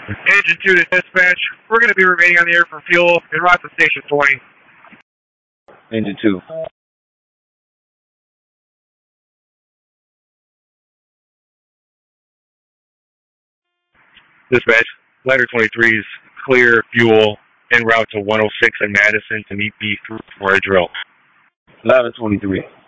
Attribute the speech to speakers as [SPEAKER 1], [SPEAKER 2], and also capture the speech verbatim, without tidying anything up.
[SPEAKER 1] Engine two to dispatch. We're going to be remaining on the air for fuel en route to station twenty.
[SPEAKER 2] Engine two.
[SPEAKER 1] Dispatch. Ladder twenty-three is clear fuel en route to one oh six in Madison to meet B three for a drill.
[SPEAKER 2] Ladder twenty-three.